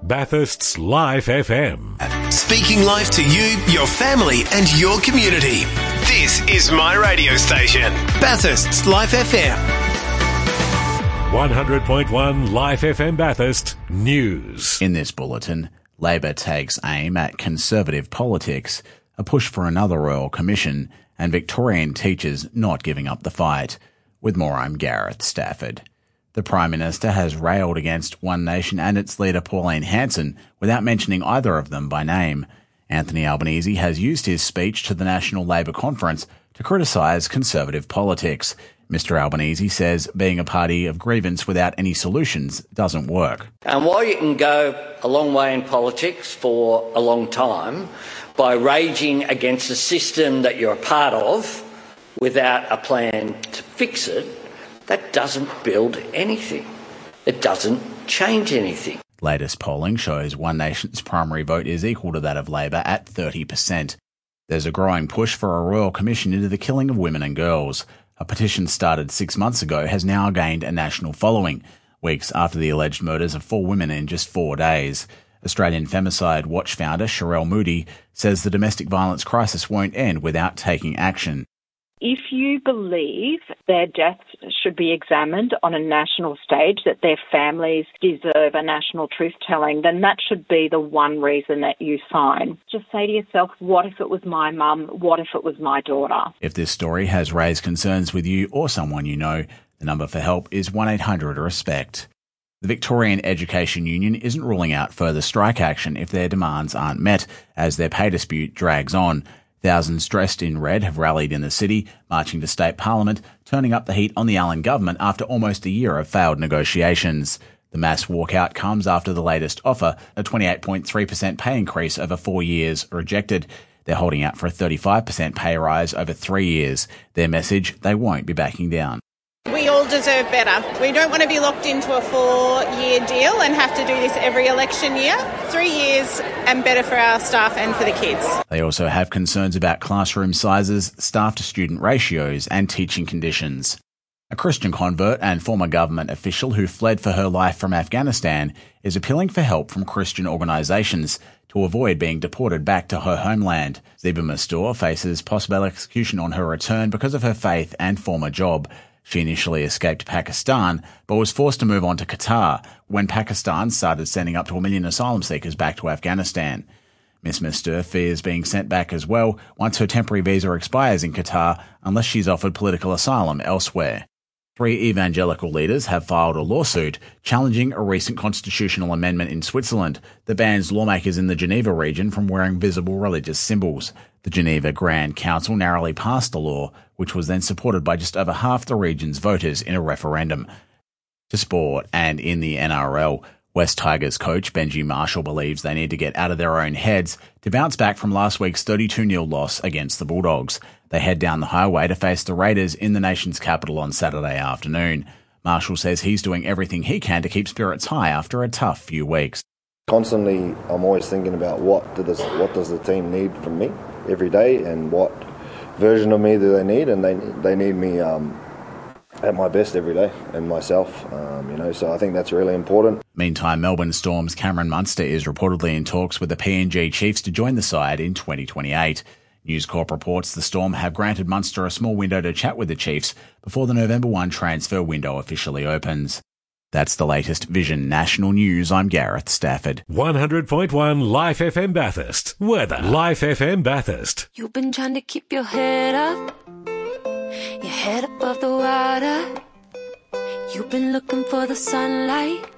Bathurst's Life FM. Speaking life to you, your family and your community. This is my radio station, Bathurst's Life FM. 100.1 Life FM Bathurst News. In this bulletin, Labor takes aim at conservative politics, a push for another Royal Commission, and Victorian teachers not giving up the fight. With more, I'm Gareth Stafford. The Prime Minister has railed against One Nation and its leader Pauline Hanson without mentioning either of them by name. Anthony Albanese has used his speech to the National Labor Conference to criticise conservative politics. Mr Albanese says being a party of grievance without any solutions doesn't work. And while you can go a long way in politics for a long time by raging against a system that you're a part of without a plan to fix it, that doesn't build anything. It doesn't change anything. Latest polling shows One Nation's primary vote is equal to that of Labor at 30%. There's a growing push for a Royal Commission into the killing of women and girls. A petition started 6 months ago has now gained a national following, weeks after the alleged murders of 4 women in just 4 days. Australian Femicide Watch founder Sherelle Moody says the domestic violence crisis won't end without taking action. If you believe their deaths should be examined on a national stage, that their families deserve a national truth-telling, then that should be the one reason that you sign. Just say to yourself, what if it was my mum? What if it was my daughter? If this story has raised concerns with you or someone you know, the number for help is 1-800-RESPECT. The Victorian Education Union isn't ruling out further strike action if their demands aren't met, as their pay dispute drags on. Thousands dressed in red have rallied in the city, marching to state parliament, turning up the heat on the Allen government after almost a year of failed negotiations. The mass walkout comes after the latest offer, a 28.3% pay increase over 4 years, rejected. They're holding out for a 35% pay rise over 3 years. Their message, they won't be backing down. We all deserve better. We don't want to be locked into a 4-year deal and have to do this every election year. 3 years and better for our staff and for the kids. They also have concerns about classroom sizes, staff-to-student ratios and teaching conditions. A Christian convert and former government official who fled for her life from Afghanistan is appealing for help from Christian organisations to avoid being deported back to her homeland. Ziba Mastur faces possible execution on her return because of her faith and former job. She initially escaped Pakistan, but was forced to move on to Qatar when Pakistan started sending up to 1 million asylum seekers back to Afghanistan. Ms Mastur fears being sent back as well once her temporary visa expires in Qatar unless she's offered political asylum elsewhere. 3 evangelical leaders have filed a lawsuit challenging a recent constitutional amendment in Switzerland that bans lawmakers in the Geneva region from wearing visible religious symbols. The Geneva Grand Council narrowly passed the law, which was then supported by just over half the region's voters in a referendum. To sport, and in the NRL, West Tigers coach Benji Marshall believes they need to get out of their own heads to bounce back from last week's 32-0 loss against the Bulldogs. They head down the highway to face the Raiders in the nation's capital on Saturday afternoon. Marshall says he's doing everything he can to keep spirits high after a tough few weeks. Constantly, I'm always thinking about what does the team need from me every day, and what version of me do they need, and they need me at my best every day, and myself, so I think that's really important. Meantime, Melbourne Storm's Cameron Munster is reportedly in talks with the PNG Chiefs to join the side in 2028. News Corp reports the Storm have granted Munster a small window to chat with the Chiefs before the November 1 transfer window officially opens. That's the latest Vision National News. I'm Gareth Stafford. 100.1 Life FM Bathurst. Weather. Life FM Bathurst. You've been trying to keep your head up, your head above the water. You've been looking for the sunlight,